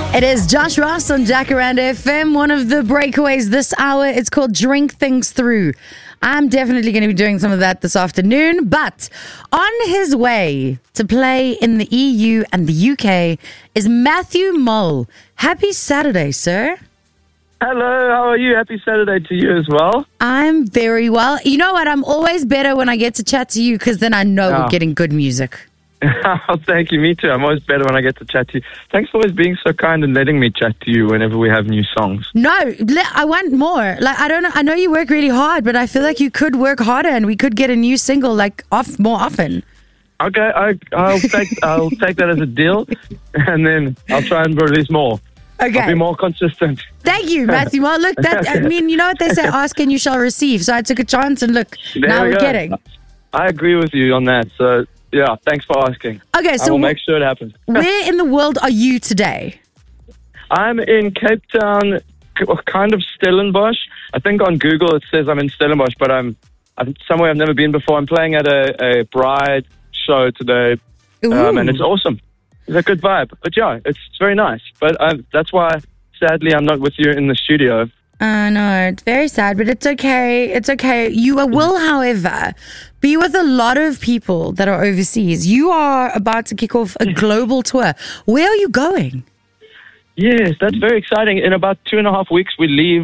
It is Josh Ross on Jacaranda FM, one of the breakaways this hour. It's called Drink Things Through. I'm definitely going to be doing some of that this afternoon, but on his way to play in the EU and the UK is Matthew Mole. Happy Saturday, sir. Hello, how are you? Happy Saturday to you as well. I'm very well. You know what? I'm always better when I get to chat to you because then I know we're getting good music. Thank you, me too. I'm always better when I get to chat to you. Thanks for always being so kind and letting me chat to you whenever we have new songs. No, I want more. Like, I don't know. I know you work really hard, but I feel like you could work harder and we could get a new single more often. Okay, I'll take that as a deal, and then I'll try and release more. Okay. I'll be more consistent. Thank you, Matthew. Well, look, I mean, you know what they say, ask and you shall receive. So I took a chance and look, now we're getting. I agree with you on that. So, yeah, thanks for asking. Okay, so I will make sure it happens. Where in the world are you today? I'm in Cape Town, kind of Stellenbosch. I think on Google it says I'm in Stellenbosch, but I'm somewhere I've never been before. I'm playing at a bride show today, and it's awesome. It's a good vibe. But yeah, it's very nice. But that's why, sadly, I'm not with you in the studio. No, it's very sad, but it's okay. It's okay. You will, however, be with a lot of people that are overseas. You are about to kick off a global tour. Where are you going? Yes, that's very exciting. In about 2.5 weeks, we leave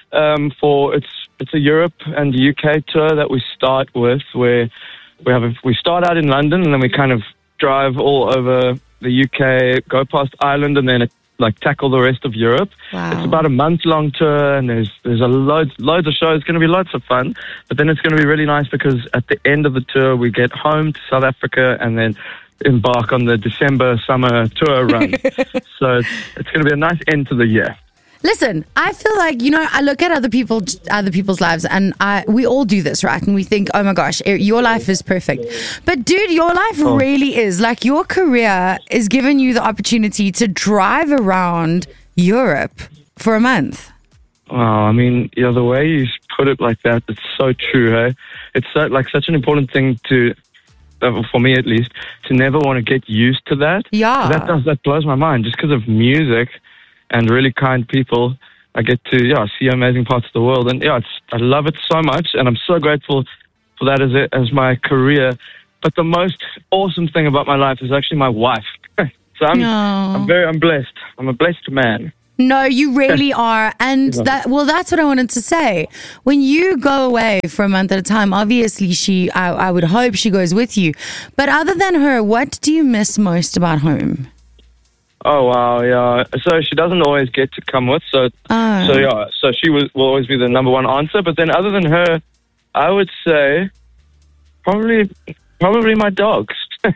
for it's a Europe and UK tour that we start with, where we start out in London and then we kind of drive all over the UK, go past Ireland, and then tackle the rest of Europe. Wow. It's about a month-long tour, and there's loads of shows. It's going to be lots of fun, but then it's going to be really nice because at the end of the tour, we get home to South Africa and then embark on the December summer tour run. So it's going to be a nice end to the year. Listen, I feel like, I look at other people's lives and we all do this, right? And we think, oh my gosh, your life is perfect. But dude, your life really is. Like, your career is giving you the opportunity to drive around Europe for a month. Oh, I mean, the way you put it like that, it's so true, hey? It's such an important thing to, for me at least, to never want to get used to that. Yeah. That blows my mind just because of music and really kind people. I get to see amazing parts of the world, and I love it so much, and I'm so grateful for that as my career. But the most awesome thing about my life is actually my wife. So I'm blessed. I'm a blessed man. No, you really are. And that's what I wanted to say. When you go away for a month at a time, obviously I would hope she goes with you. But other than her, what do you miss most about home? Oh, wow, yeah. So she doesn't always get to come with. So she will always be the number one answer. But then other than her, I would say probably my dogs.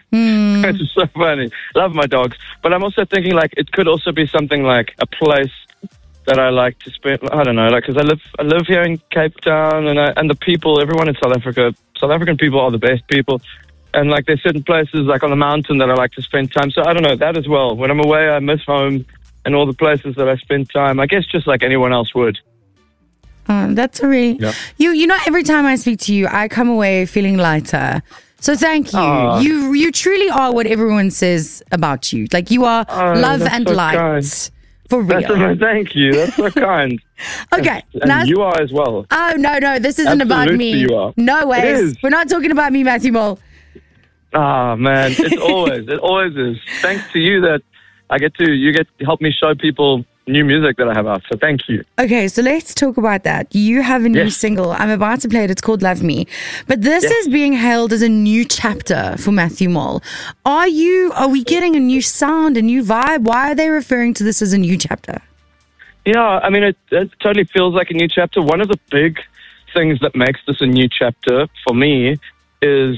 It's so funny. Love my dogs. But I'm also thinking, it could also be something like a place that I like to spend. I don't know, because I live here in Cape Town, and the people, everyone in South African people are the best people. And there's certain places on the mountain that I like to spend time. So I don't know, that as well. When I'm away, I miss home and all the places that I spend time. I guess just like anyone else would. That's a really... Yeah. Every time I speak to you, I come away feeling lighter. So thank you. You truly are what everyone says about you. You are love and light. Kind. For real. Thank you. That's so kind. Okay. And you are as well. Oh, no. This isn't about me. You are. No way. We're not talking about me, Matthew Mole. Ah, man, it always is. Thanks to you that you get to help me show people new music that I have out. So thank you. Okay, so let's talk about that. You have a new single. I'm about to play it. It's called Love Me. But this is being hailed as a new chapter for Matthew Mole. Are we getting a new sound, a new vibe? Why are they referring to this as a new chapter? Yeah, I mean, it totally feels like a new chapter. One of the big things that makes this a new chapter for me is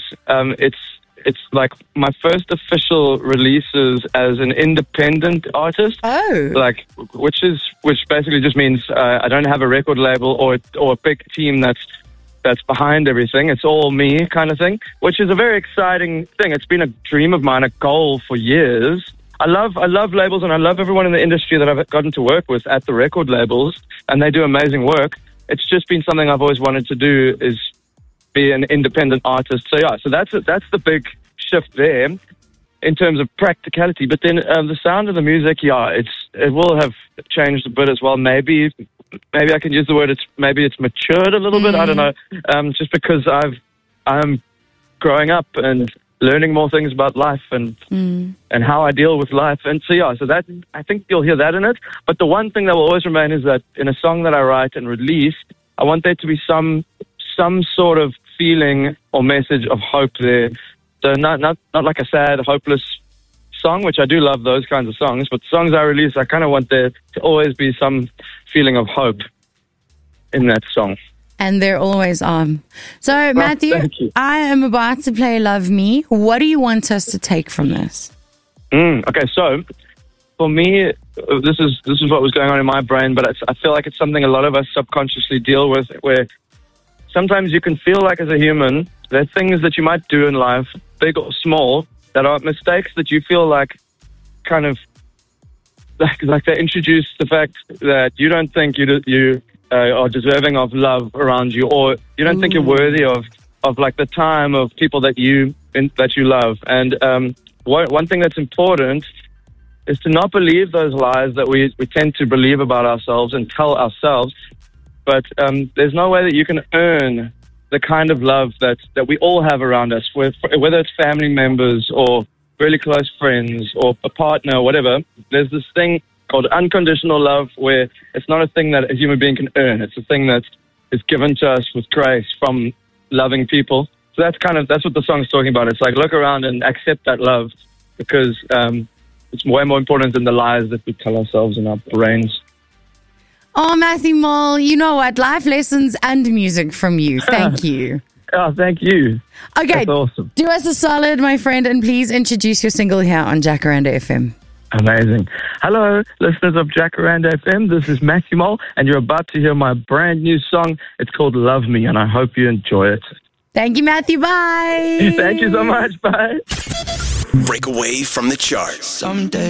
it's like my first official releases as an independent artist. Oh. Which basically just means I don't have a record label or a big team that's behind everything. It's all me kind of thing, which is a very exciting thing. It's been a dream of mine, a goal for years. I love labels, and I love everyone in the industry that I've gotten to work with at the record labels, and they do amazing work. It's just been something I've always wanted to do, is be an independent artist. So that's the big shift there. in terms of practicality. But then the sound of the music, it will have changed a bit as well. Maybe I can use the word. Maybe it's matured a little bit. I don't know. Just because I'm growing up and learning more things about life and how I deal with life. And so that I think you'll hear that in it. But the one thing that will always remain is that in a song that I write and release, I want there to be some sort of feeling or message of hope there. So not like a sad, hopeless song, which I do love those kinds of songs, but the songs I release, I kind of want there to always be some feeling of hope in that song. And they're always on. So, Matthew, I am about to play Love Me. What do you want us to take from this? Okay, so for me, this is what was going on in my brain, but I feel like it's something a lot of us subconsciously deal with, where sometimes you can feel like as a human, there are things that you might do in life, big or small, that are mistakes that you feel like kind of like they introduce the fact that you don't think you are deserving of love around you, or you don't think you're worthy of like the time of people that you love. And one thing that's important is to not believe those lies that we tend to believe about ourselves and tell ourselves. But there's no way that you can earn the kind of love that we all have around us, whether it's family members or really close friends or a partner or whatever. There's this thing called unconditional love, where it's not a thing that a human being can earn. It's a thing that is given to us with grace from loving people. So that's what the song's talking about. It's like, look around and accept that love, because it's way more important than the lies that we tell ourselves in our brains. Oh, Matthew Mole, you know what? Life lessons and music from you. Thank you. Oh, thank you. Okay. That's awesome. Do us a solid, my friend, and please introduce your single here on Jacaranda FM. Amazing. Hello, listeners of Jacaranda FM. This is Matthew Mole, and you're about to hear my brand new song. It's called Love Me, and I hope you enjoy it. Thank you, Matthew. Bye. Thank you so much. Bye. Break away from the charts. Someday.